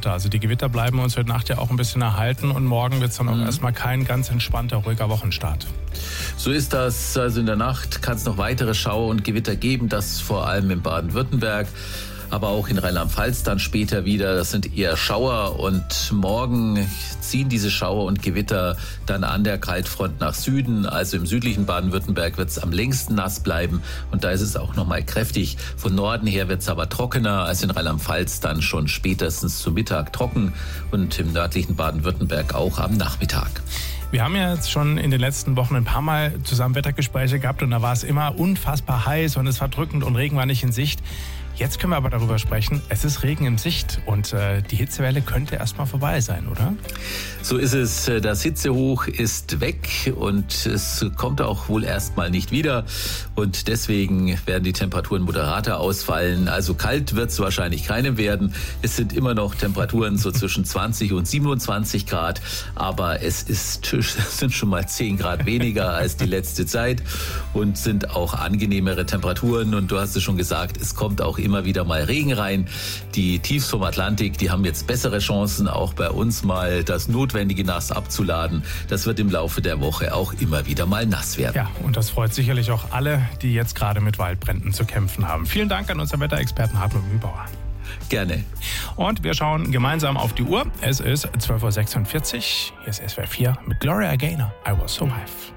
weiter. Also die Gewitter bleiben uns heute Nacht ja auch ein bisschen erhalten und morgen wird es dann auch erstmal kein ganz entspannter, ruhiger Wochenstart. So ist das. Also in der Nacht kann es noch weitere Schauer und Gewitter geben, das vor allem in Baden-Württemberg. Aber auch in Rheinland-Pfalz dann später wieder. Das sind eher Schauer und morgen ziehen diese Schauer und Gewitter dann an der Kaltfront nach Süden. Also im südlichen Baden-Württemberg wird es am längsten nass bleiben und da ist es auch nochmal kräftig. Von Norden her wird es aber trockener, also in Rheinland-Pfalz dann schon spätestens zu Mittag trocken und im nördlichen Baden-Württemberg auch am Nachmittag. Wir haben ja jetzt schon in den letzten Wochen ein paar Mal zusammen Wettergespräche gehabt und da war es immer unfassbar heiß und es war drückend und Regen war nicht in Sicht. Jetzt können wir aber darüber sprechen, es ist Regen in Sicht und die Hitzewelle könnte erstmal vorbei sein, oder? So ist es. Das Hitzehoch ist weg und es kommt auch wohl erstmal nicht wieder. Und deswegen werden die Temperaturen moderater ausfallen. Also kalt wird es wahrscheinlich keinem werden. Es sind immer noch Temperaturen so zwischen 20 und 27 Grad. Aber es sind schon mal 10 Grad weniger als die letzte Zeit und sind auch angenehmere Temperaturen. Und du hast es schon gesagt, es kommt auch immer wieder mal Regen rein. Die Tiefs vom Atlantik, die haben jetzt bessere Chancen, auch bei uns mal das notwendige Nass abzuladen. Das wird im Laufe der Woche auch immer wieder mal nass werden. Ja, und das freut sicherlich auch alle, die jetzt gerade mit Waldbränden zu kämpfen haben. Vielen Dank an unseren Wetterexperten Hartmut Mühlbauer. Gerne. Und wir schauen gemeinsam auf die Uhr. Es ist 12.46 Uhr. Hier ist SWR 4 mit Gloria Gaynor. I Was So Live.